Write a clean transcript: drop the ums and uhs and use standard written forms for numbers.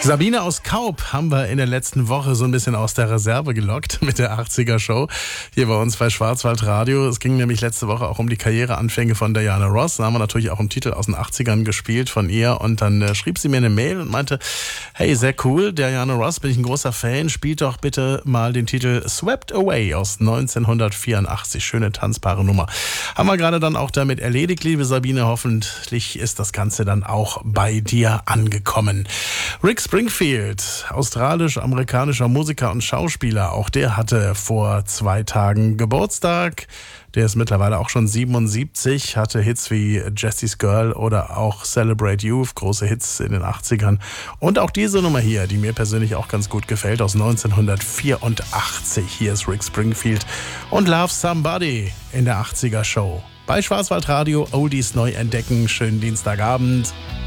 Sabine aus Kaup haben wir in der letzten Woche so ein bisschen aus der Reserve gelockt mit der 80er Show hier bei uns bei Schwarzwald Radio. Es ging nämlich letzte Woche auch um die Karriereanfänge von Diana Ross. Da haben wir natürlich auch einen Titel aus den 80ern gespielt von ihr und dann schrieb sie mir eine Mail und meinte, hey, sehr cool, Diana Ross, bin ich ein großer Fan, spielt doch bitte mal den Titel Swept Away aus 1984. Schöne tanzbare Nummer. Haben wir gerade dann auch damit erledigt, liebe Sabine. Hoffentlich ist das Ganze dann auch bei dir angekommen. Rick Springfield, australisch-amerikanischer Musiker und Schauspieler, auch der hatte vor 2 Tagen Geburtstag. Der ist mittlerweile auch schon 77, hatte Hits wie Jessie's Girl oder auch Celebrate Youth, große Hits in den 80ern. Und auch diese Nummer hier, die mir persönlich auch ganz gut gefällt, aus 1984. Hier ist Rick Springfield und Love Somebody in der 80er Show. Bei Schwarzwald Radio, Oldies neu entdecken. Schönen Dienstagabend.